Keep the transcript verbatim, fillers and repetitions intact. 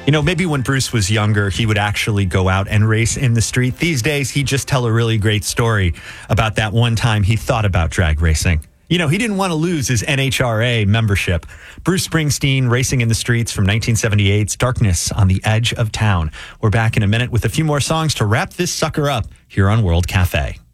You know, maybe when Bruce was younger, he would actually go out and race in the street. These days, he'd just tell a really great story about that one time he thought about drag racing. You know, he didn't want to lose his N H R A membership. Bruce Springsteen, racing in the streets from nineteen seventy-eight's Darkness on the Edge of Town. We're back in a minute with a few more songs to wrap this sucker up here on World Cafe.